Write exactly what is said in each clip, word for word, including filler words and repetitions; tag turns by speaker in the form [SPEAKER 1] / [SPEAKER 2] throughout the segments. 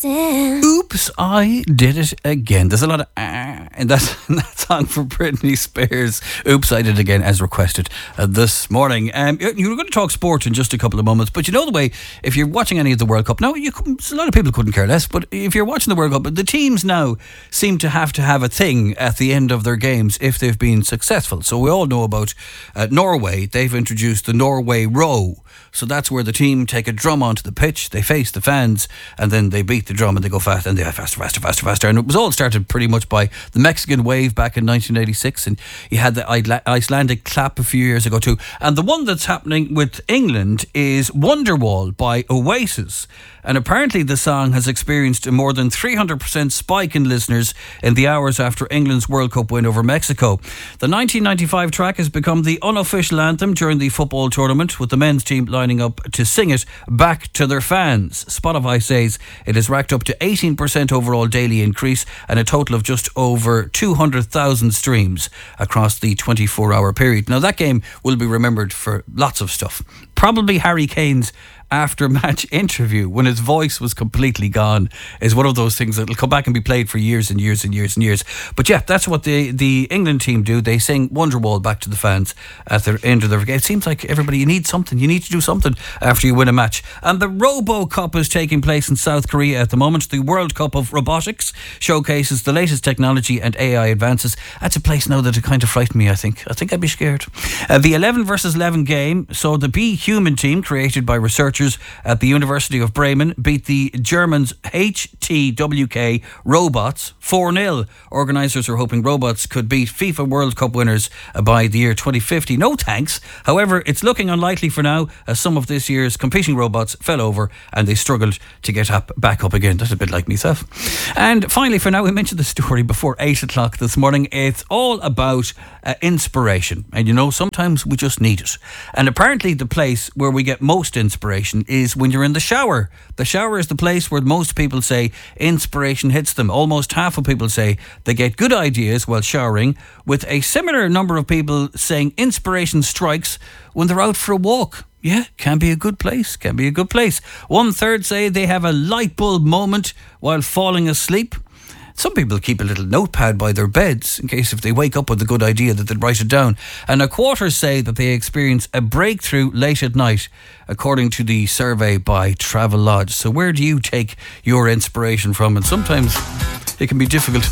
[SPEAKER 1] dancing.
[SPEAKER 2] Oops, I did it again. There's a lot of ah in that, in that song for Britney Spears. Oops, I did it again, as requested uh, this morning. Um, you were going to talk sport in just a couple of moments, but you know the way, if you're watching any of the World Cup, now you, a lot of people couldn't care less, but if you're watching the World Cup, the teams now seem to have to have a thing at the end of their games if they've been successful. So we all know about uh, Norway. They've introduced the Norway Row. So that's where the team take a drum onto the pitch, they face the fans, and then they beat the drum and they go fast, and they go faster, faster, faster, faster. And it was all started pretty much by the Mexican wave back in nineteen eighty-six, and you had the Icelandic clap a few years ago too. And the one that's happening with England is Wonderwall by Oasis. And apparently the song has experienced a more than three hundred percent spike in listeners in the hours after England's World Cup win over Mexico. The nineteen ninety-five track has become the unofficial anthem during the football tournament, with the men's team lining up to sing it back to their fans. Spotify says it has racked up to eighteen percent overall daily increase and a total of just over two hundred thousand streams across the twenty-four hour period. Now that game will be remembered for lots of stuff. Probably Harry Kane's after-match interview when his voice was completely gone is one of those things that will come back and be played for years and years and years and years. But yeah, that's what the, the England team do. They sing Wonderwall back to the fans at the end of their game. It seems like everybody, you need something. You need to do something after you win a match. And the Robo Cup is taking place in South Korea at the moment. The World Cup of Robotics showcases the latest technology and A I advances. That's a place now that it kind of frightened me, I think. I think I'd be scared. Uh, the eleven versus eleven game saw the Be Human team, created by researchers at the University of Bremen, beat the Germans H T W K Robots four nil. Organisers are hoping robots could beat FIFA World Cup winners by the year twenty fifty. No thanks. However, it's looking unlikely for now, as some of this year's competing robots fell over and they struggled to get up, back up again. That's a bit like myself. And finally, for now, we mentioned the story before eight o'clock this morning. It's all about uh, inspiration. And you know, sometimes we just need it. And apparently the place where we get most inspiration is when you're in the shower. The shower is the place where most people say inspiration hits them. Almost half of people say they get good ideas while showering, with a similar number of people saying inspiration strikes when they're out for a walk. Yeah, can be a good place, can be a good place. One third say they have a light bulb moment while falling asleep. Some people keep a little notepad by their beds in case if they wake up with a good idea that they'd write it down. And a quarter say that they experience a breakthrough late at night, according to the survey by Travelodge. So where do you take your inspiration from? And sometimes it can be difficult.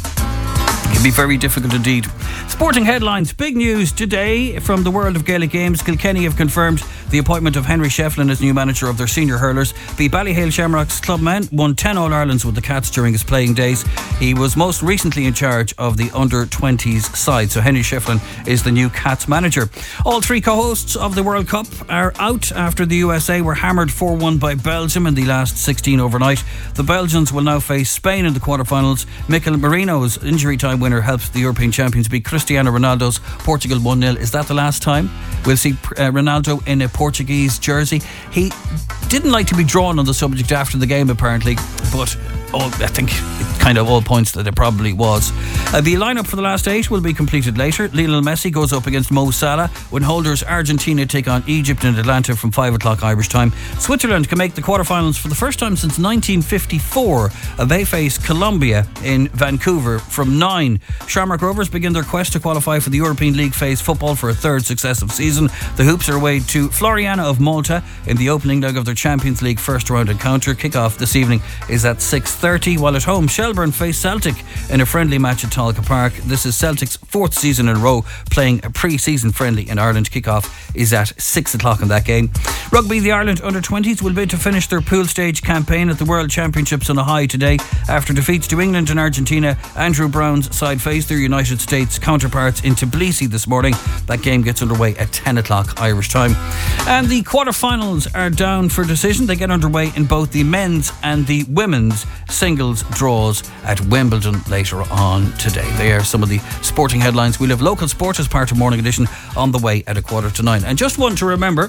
[SPEAKER 2] It can be very difficult indeed. Sporting headlines. Big news today from the world of Gaelic games. Kilkenny have confirmed the appointment of Henry Shefflin as new manager of their senior hurlers. The Ballyhale Shamrocks clubman won ten All-Irelands with the Cats during his playing days. He was most recently in charge of the under twenties side. So Henry Shefflin is the new Cats manager. All three co-hosts of the World Cup are out after the U S A were hammered four one by Belgium in the last sixteen overnight. The Belgians will now face Spain in the quarterfinals. Mikel Merino's injury time winner helps the European champions beat Cristiano Ronaldo's Portugal one nil. Is that the last time we'll see uh, Ronaldo in a Portuguese jersey? He didn't like to be drawn on the subject after the game, apparently, but all, I think it kind of all points that it probably was. Uh, the lineup for the last eight will be completed later. Lionel Messi goes up against Mo Salah when holders Argentina take on Egypt in Atlanta from five o'clock Irish time. Switzerland can make the quarterfinals for the first time since nineteen fifty-four. Uh, they face Colombia in Vancouver from nine. Shamrock Rovers begin their quest to qualify for the European League phase football for a third successive season. The Hoops are away to Floriana of Malta in the opening leg of their Champions League first round encounter. Kick-off this evening is at six thirty, while at home Shelbourne face Celtic in a friendly match at Talca Park. This is Celtic's fourth season in a row playing a pre-season friendly in Ireland. Kick-off is at six o'clock in that game. Rugby, the Ireland under twenties will bid to finish their pool stage campaign at the World Championships on a high today. After defeats to England and Argentina, Andrew Brown's side faced their United States counterparts in Tbilisi this morning. That game gets underway at ten o'clock Irish time. And the quarterfinals are down for decision. They get underway in both the men's and the women's singles draws at Wimbledon later on today. They are some of the sporting headlines. We'll have local sport as part of Morning Edition on the way at a quarter to nine. And just one to remember,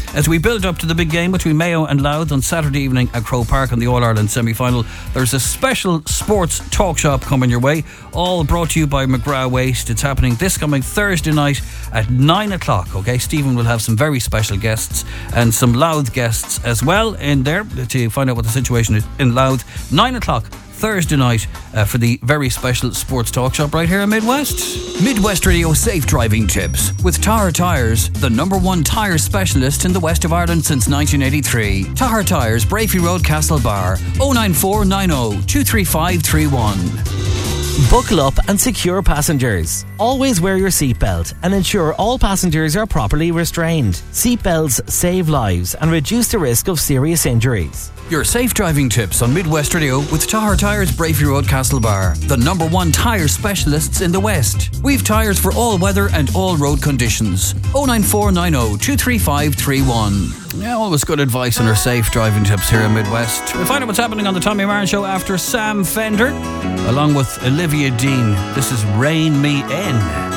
[SPEAKER 2] As we build up to the big game between Mayo and Louth on Saturday evening at Croke Park in the All-Ireland semi-final, there's a special sports talk shop coming your way, all brought to you by McGrath Waste. It's happening this coming Thursday night at nine o'clock, okay? Stephen will have some very special guests and some Louth guests as well in there to find out what the situation is in Louth. nine o'clock Thursday night uh, for the very special sports talk shop right here in Midwest.
[SPEAKER 1] Midwest Radio Safe Driving Tips with Tahar Tyres, the number one tyre specialist in the west of Ireland since nineteen eighty-three. Tahar Tyres, Brafey Road, Castlebar, oh nine four nine oh two three five three one.
[SPEAKER 3] Buckle up and secure passengers. Always wear your seatbelt and ensure all passengers are properly restrained. Seatbelts save lives and reduce the risk of serious injuries.
[SPEAKER 1] Your safe driving tips on Midwest Radio with Tahar Tyres, Brafey Road, Castlebar, the number one tyre specialists in the West. We've tyres for all weather and all road conditions. oh nine four nine oh two three five three one.
[SPEAKER 2] Yeah, always good advice on our safe driving tips here in Midwest. We'll find out what's happening on the Tommy Martin Show after Sam Fender, along with Olivia Dean. This is Rein Me In.